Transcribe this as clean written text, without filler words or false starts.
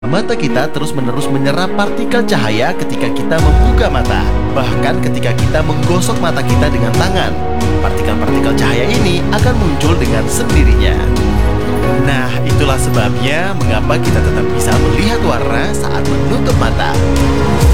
Mata kita terus-menerus menyerap partikel cahaya ketika kita membuka mata. Bahkan ketika kita menggosok mata kita dengan tangan, partikel-partikel cahaya ini akan muncul dengan sendirinya. Nah, itulah sebabnya mengapa kita tetap bisa melihat warna saat menutup mata.